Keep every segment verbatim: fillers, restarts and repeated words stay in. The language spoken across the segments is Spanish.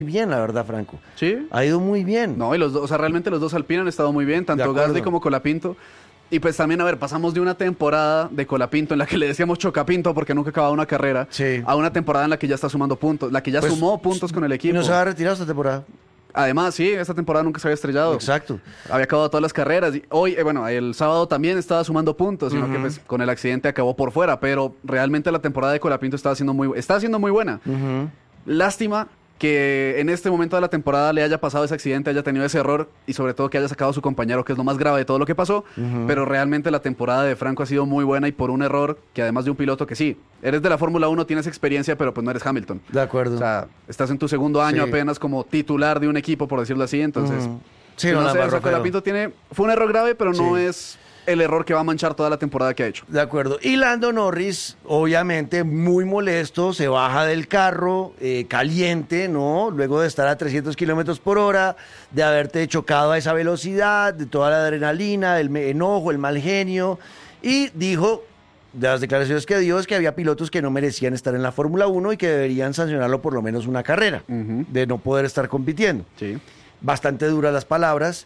bien, la verdad, Franco. Sí. Ha ido muy bien. No, y los dos, o sea, realmente los dos Alpine han estado muy bien, tanto Gasly como Colapinto. Y pues también, a ver, pasamos de una temporada de Colapinto en la que le decíamos Chocapinto porque nunca acababa una carrera, sí, a una temporada en la que ya está sumando puntos, la que ya pues, sumó puntos con el equipo. Y no se va a retirar esta temporada. Además, sí, esta temporada nunca se había estrellado. Exacto. Había acabado todas las carreras. Y hoy, eh, bueno, el sábado también estaba sumando puntos, sino uh-huh. que pues, con el accidente acabó por fuera. Pero realmente la temporada de Colapinto estaba siendo muy, está siendo muy buena. Uh-huh. Lástima que en este momento de la temporada le haya pasado ese accidente, haya tenido ese error y sobre todo que haya sacado a su compañero, que es lo más grave de todo lo que pasó. Uh-huh. Pero realmente la temporada de Franco ha sido muy buena y por un error que además de un piloto que sí, eres de la Fórmula uno, tienes experiencia, pero pues no eres Hamilton. De acuerdo. O sea, estás en tu segundo año sí. apenas como titular de un equipo, por decirlo así, entonces... Uh-huh. Sí, no, no no sé, o sea, Colapinto tiene... Fue un error grave, pero sí. no es... el error que va a manchar toda la temporada que ha hecho. De acuerdo. Y Lando Norris, obviamente, muy molesto, se baja del carro, eh, caliente, ¿no? Luego de estar a trescientos kilómetros por hora, de haberte chocado a esa velocidad, de toda la adrenalina, el enojo, el mal genio, y dijo, de las declaraciones que dio, es que había pilotos que no merecían estar en la Fórmula uno y que deberían sancionarlo por lo menos una carrera, uh-huh. de no poder estar compitiendo. Sí. Bastante duras las palabras.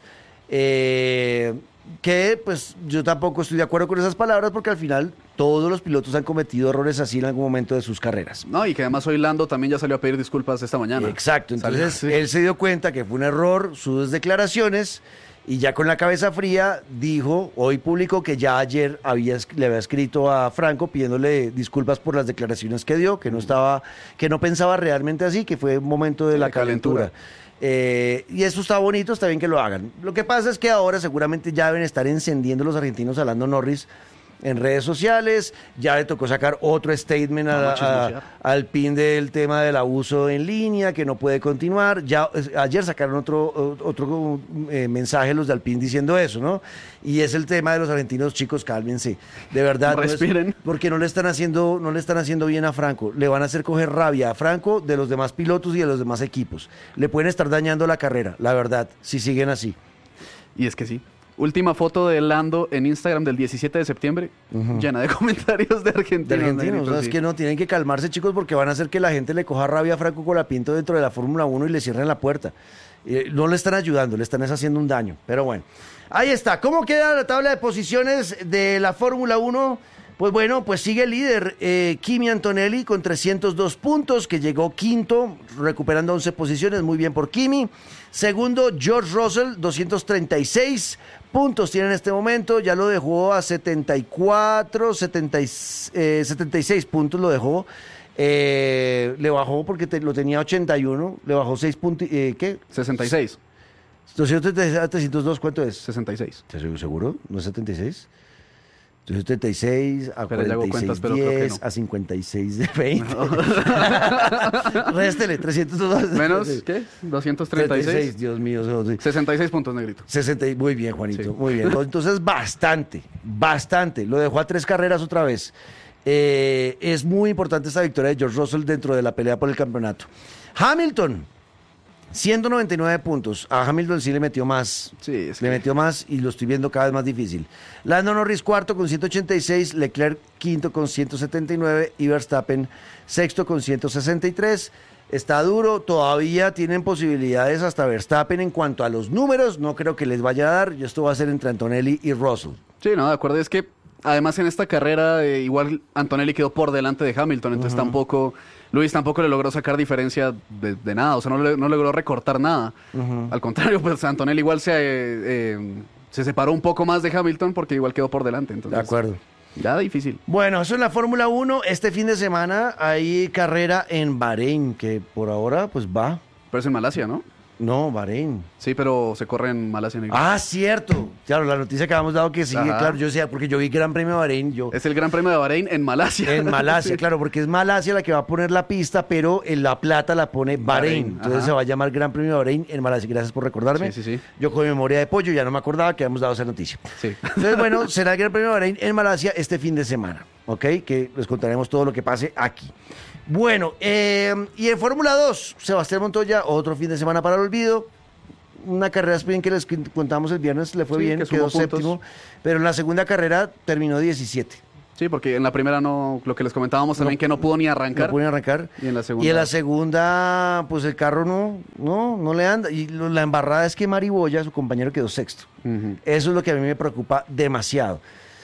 Eh... que pues yo tampoco estoy de acuerdo con esas palabras porque al final todos los pilotos han cometido errores así en algún momento de sus carreras. No, y que además hoy Lando también ya salió a pedir disculpas esta mañana. Exacto, entonces Salió, sí. él se dio cuenta que fue un error sus declaraciones y ya con la cabeza fría dijo, hoy publicó que ya ayer había, le había escrito a Franco pidiéndole disculpas por las declaraciones que dio, que no estaba, que no pensaba realmente así, que fue un momento de sí, la calentura. calentura. Eh, y eso está bonito, está bien que lo hagan. Lo que pasa es que ahora seguramente ya deben estar encendiendo los argentinos a Lando Norris en redes sociales, ya le tocó sacar otro statement a, a, al pin del tema del abuso en línea, que no puede continuar. Ya ayer sacaron otro, otro eh, mensaje los de Alpine diciendo eso, ¿no? Y es el tema de los argentinos, chicos, cálmense. De verdad, respiren. No es, porque no le están haciendo, no le están haciendo bien a Franco. Le van a hacer coger rabia a Franco de los demás pilotos y de los demás equipos. Le pueden estar dañando la carrera, la verdad, si siguen así. Y es que sí. Última foto de Lando en Instagram del diecisiete de septiembre, uh-huh. llena de comentarios de argentinos. De argentinos, o sea, sí. es que no, tienen que calmarse, chicos, porque van a hacer que la gente le coja rabia a Franco Colapinto dentro de la Fórmula uno y le cierren la puerta. Eh, no le están ayudando, le están haciendo un daño, pero bueno. Ahí está, ¿cómo queda la tabla de posiciones de la Fórmula uno? Pues bueno, pues sigue el líder eh, Kimi Antonelli con trescientos dos puntos, que llegó quinto, recuperando once posiciones, muy bien por Kimi. Segundo, George Russell, doscientos treinta y seis puntos tiene en este momento, ya lo dejó a setenta y cuatro, setenta, eh, setenta y seis puntos lo dejó. Eh, le bajó porque te, lo tenía ochenta y uno, le bajó seis puntos, eh, ¿qué? sesenta y seis. doscientos treinta y seis a trescientos dos, ¿cuánto es? sesenta y seis. ¿Estás seguro? ¿No es setenta y seis? doscientos treinta y seis a pero cuarenta y seis, cuentas, pero diez, no. A cincuenta y seis de veinte. No. Réstele, trescientos dos. ¿Menos qué? doscientos treinta y seis. treinta y seis, Dios mío. Sí. sesenta y seis puntos, negrito. sesenta, muy bien, Juanito, sí. muy bien. Entonces, bastante, bastante. Lo dejó a tres carreras otra vez. Eh, es muy importante esta victoria de George Russell dentro de la pelea por el campeonato. Hamilton, ciento noventa y nueve puntos. A Hamilton sí le metió más. Sí, es le que... metió más y lo estoy viendo cada vez más difícil. Lando Norris cuarto con ciento ochenta y seis, Leclerc quinto con ciento setenta y nueve y Verstappen sexto con ciento sesenta y tres. Está duro, todavía tienen posibilidades hasta Verstappen en cuanto a los números. No creo que les vaya a dar. Y esto va a ser entre Antonelli y Russell. Sí, no, de acuerdo. Es que además en esta carrera eh, igual Antonelli quedó por delante de Hamilton, entonces uh-huh. tampoco... Luis tampoco le logró sacar diferencia de, de nada, o sea, no, le, no logró recortar nada. Uh-huh. Al contrario, pues Antonelli igual se, eh, eh, se separó un poco más de Hamilton porque igual quedó por delante. Entonces, de acuerdo. Ya difícil. Bueno, eso en la Fórmula uno. Este fin de semana hay carrera en Bahrein, que por ahora pues va. Pero es en Malasia, ¿no? No, Bahrein. Sí, pero se corre en Malasia. En ah, cierto. Claro, la noticia que habíamos dado que sí, Ajá. claro, yo sé, porque yo vi Gran Premio de Bahrein. Yo... Es el Gran Premio de Bahrein en Malasia. En Malasia, sí. Claro, porque es Malasia la que va a poner la pista, pero en la plata la pone Bahrein. Bahrein. Entonces Ajá. se va a llamar Gran Premio de Bahrein en Malasia. Gracias por recordarme. Sí, sí, sí. Yo con memoria de pollo ya no me acordaba que habíamos dado esa noticia. Sí. Entonces, bueno, será el Gran Premio de Bahrein en Malasia este fin de semana, ¿ok? Que les contaremos todo lo que pase aquí. Bueno, eh, y en Fórmula dos, Sebastián Montoya, otro fin de semana para el olvido. Una carrera sprint que les contamos el viernes, le fue sí, bien, que quedó puntos. séptimo, pero en la segunda carrera terminó diecisiete. Sí, porque en la primera no, lo que les comentábamos también, No, que no pudo ni arrancar. No pudo ni arrancar. Y en la segunda. Y en la segunda, pues el carro no, no, no le anda. Y lo- la embarrada es que Mari Boya, su compañero, quedó sexto. Ujú. Eso es lo que a mí me preocupa demasiado.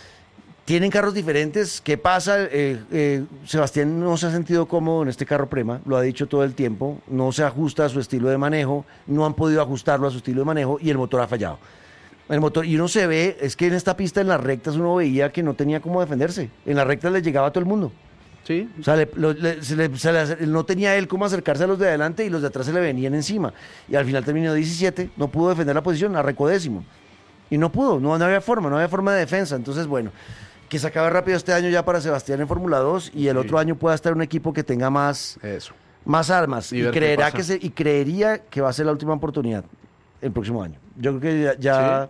Tienen carros diferentes. ¿Qué pasa? Eh, eh, Sebastián no se ha sentido cómodo en este carro Prema, lo ha dicho todo el tiempo. No se ajusta a su estilo de manejo, no han podido ajustarlo a su estilo de manejo y el motor ha fallado. El motor, y uno se ve, es que en esta pista, en las rectas, uno veía que no tenía cómo defenderse. En las rectas le llegaba a todo el mundo. Sí, O sea, le- lo- le- se le- se le acer- no tenía él cómo acercarse a los de adelante y los de atrás se le venían encima. Y al final terminó diecisiete, no pudo defender la posición, arrancó décimo. Y no pudo, no, no había forma, no había forma de defensa. Entonces, bueno, que se acabe rápido este año ya para Sebastián en Fórmula dos y el Sí. otro año pueda estar un equipo que tenga más, eso. más armas. Y Y, ver qué creerá pasa. que se, y creería que va a ser la última oportunidad el próximo año. Yo creo que ya, ya-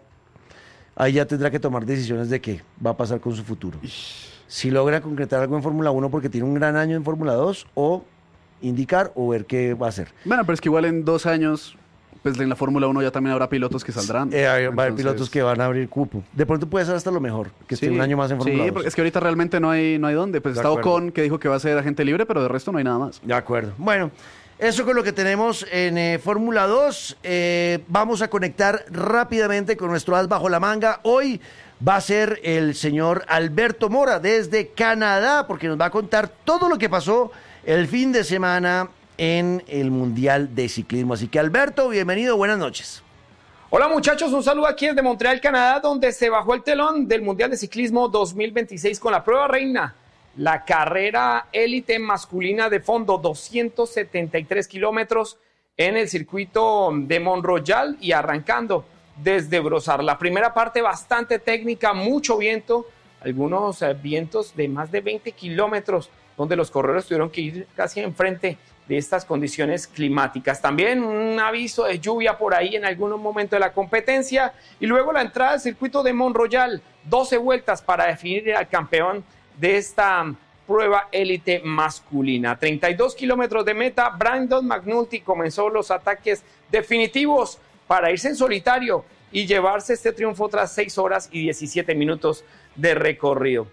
ahí ya tendrá que tomar decisiones de qué va a pasar con su futuro. Si logra concretar algo en Fórmula uno porque tiene un gran año en Fórmula dos, o indicar o ver qué va a hacer. Bueno, pero es que igual en dos años, pues en la Fórmula uno ya también habrá pilotos que saldrán. Eh, hay- va a haber Entonces, pilotos que van a abrir cupo. De pronto puede ser hasta lo mejor, que esté sí, un año más en Fórmula Sí, dos. porque es que ahorita realmente no hay, no hay dónde. Pues De está acuerdo. Ocon, que dijo que va a ser agente libre, pero de resto no hay nada más. De acuerdo. Bueno, eso con lo que tenemos en eh, Fórmula dos. Eh, vamos a conectar rápidamente con nuestro as bajo la manga. Hoy va a ser el señor Alberto Mora desde Canadá, porque nos va a contar todo lo que pasó el fin de semana en el Mundial de Ciclismo. Así que Alberto, bienvenido, buenas noches. Hola muchachos, un saludo aquí desde Montreal, Canadá, donde se bajó el telón del Mundial de Ciclismo dos mil veintiséis con la prueba reina, la carrera élite masculina de fondo, doscientos setenta y tres kilómetros en el circuito de Mont-Royal y arrancando desde Brossard. La primera parte bastante técnica, mucho viento, algunos eh, vientos de más de veinte kilómetros, donde los corredores tuvieron que ir casi enfrente de estas condiciones climáticas. También un aviso de lluvia por ahí en algún momento de la competencia y luego la entrada al circuito de Mont-Royal, doce vueltas para definir al campeón de esta prueba élite masculina. treinta y dos kilómetros de meta, Brandon McNulty comenzó los ataques definitivos para irse en solitario y llevarse este triunfo tras seis horas y diecisiete minutos de recorrido.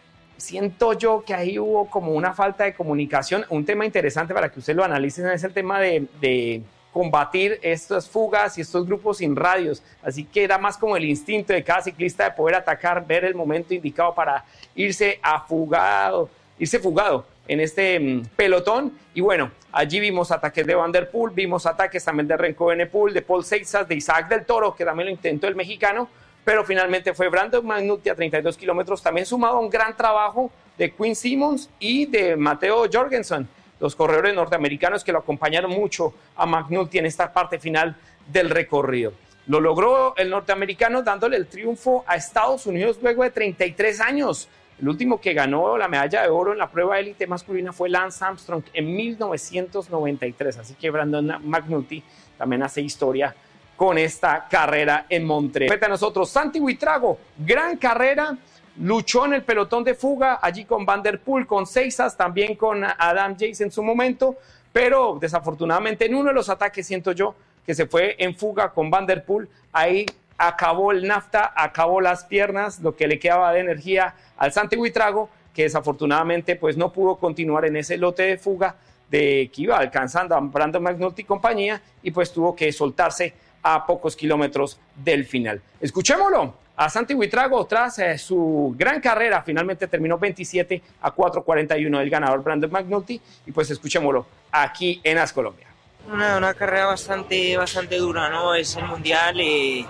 Siento yo que ahí hubo como una falta de comunicación. Un tema interesante para que usted lo analicen es el tema de, de combatir estas fugas y estos grupos sin radios. Así que era más como el instinto de cada ciclista de poder atacar, ver el momento indicado para irse a fugado, irse fugado en este mm, pelotón. Y bueno, allí vimos ataques de Van der Poel, vimos ataques también de Renko Evenepoel, de Paul Seixas, de Isaac del Toro, que también lo intentó el mexicano, pero finalmente fue Brandon McNulty a treinta y dos kilómetros, también sumado a un gran trabajo de Quinn Simmons y de Matteo Jorgensen, los corredores norteamericanos que lo acompañaron mucho a McNulty en esta parte final del recorrido. Lo logró el norteamericano dándole el triunfo a Estados Unidos luego de treinta y tres años. El último que ganó la medalla de oro en la prueba élite masculina fue Lance Armstrong en mil novecientos noventa y tres, así que Brandon McNulty también hace historia con esta carrera en Montreal. Frente a nosotros, Santi Buitrago, gran carrera, luchó en el pelotón de fuga, allí con Van der Poel, con Seixas, también con Adam Yates en su momento, pero desafortunadamente en uno de los ataques, siento yo, que se fue en fuga con Van der Poel, ahí acabó el nafta, acabó las piernas, lo que le quedaba de energía al Santi Buitrago, que desafortunadamente pues no pudo continuar en ese lote de fuga de que iba alcanzando a Brandon McNulty y compañía, y pues tuvo que soltarse a pocos kilómetros del final. Escuchémoslo a Santi Buitrago tras eh, su gran carrera. Finalmente terminó veintisiete a cuatro cuarenta y uno el ganador Brandon McNulty, y pues escuchémoslo aquí en As Colombia. Una, una carrera bastante, bastante dura, ¿no? Es el mundial y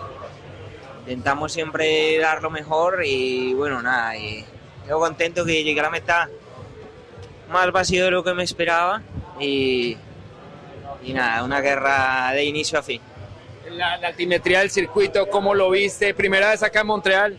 intentamos siempre dar lo mejor y bueno, nada, y quedo contento que llegué a la meta más vacío de lo que me esperaba y, y nada, una guerra de inicio a fin. La, la altimetría del circuito, ¿cómo lo viste? Primera vez acá en Montreal.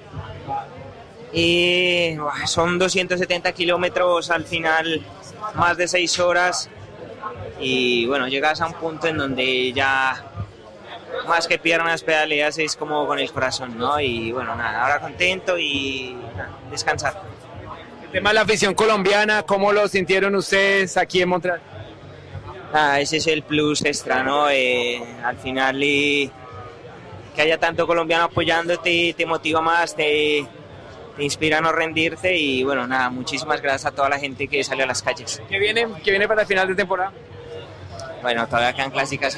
Y buah, son doscientos setenta kilómetros al final, más de seis horas y bueno, llegas a un punto en donde ya más que piernas pedaleas es como con el corazón, ¿no? Y bueno, nada, ahora contento y nada, descansar. El tema de la afición colombiana, ¿cómo lo sintieron ustedes aquí en Montreal? Ah, ese es el plus extra, ¿no? Eh, al final y que haya tanto colombiano apoyándote te motiva más, te, te inspira a no rendirte y bueno, nada, muchísimas gracias a toda la gente que salió a las calles. ¿Qué viene, qué viene para el final de temporada? Bueno, todavía quedan clásicas